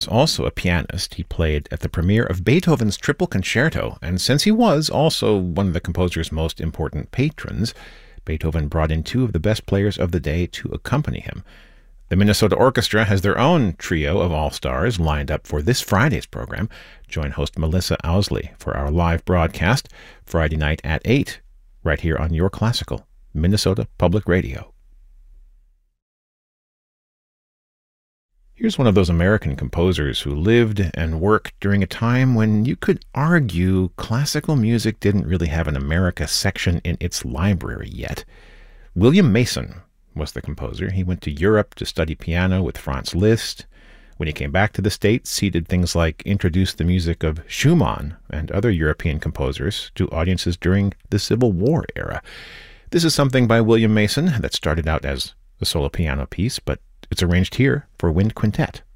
Also a pianist. He played at the premiere of Beethoven's Triple Concerto, and since he was also one of the composer's most important patrons, Beethoven brought in two of the best players of the day to accompany him. The Minnesota Orchestra has their own trio of all-stars lined up for this Friday's program. Join host Melissa Owsley for our live broadcast Friday night at 8, right here on Your Classical, Minnesota Public Radio. Here's one of those American composers who lived and worked during a time when you could argue classical music didn't really have an America section in its library yet. William Mason was the composer. He went to Europe to study piano with Franz Liszt. When he came back to the States, he did things like introduce the music of Schumann and other European composers to audiences during the Civil War era. This is something by William Mason that started out as a solo piano piece, but it's arranged here for wind quintet.